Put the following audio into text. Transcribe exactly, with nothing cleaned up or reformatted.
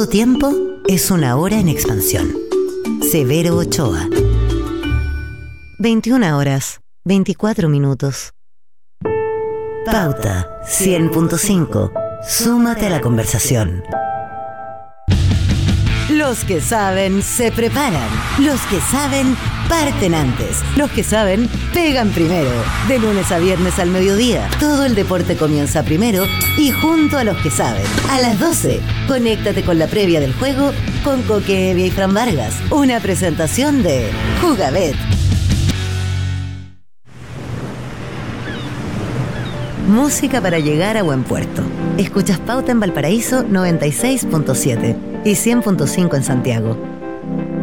Todo tiempo es una hora en expansión. Severo Ochoa. veintiuna horas, veinticuatro minutos. Pauta cien punto cinco. Súmate a la conversación. Los que saben se preparan. Los que saben parten antes. Los que saben pegan primero. De lunes a viernes al mediodía. Todo el deporte comienza primero y junto a los que saben. A las doce, conéctate con la previa del juego con Coque Evia y Fran Vargas. Una presentación de Jugabet. Música para llegar a buen puerto. Escuchas Pauta en Valparaíso noventa y seis punto siete y cien punto cinco en Santiago.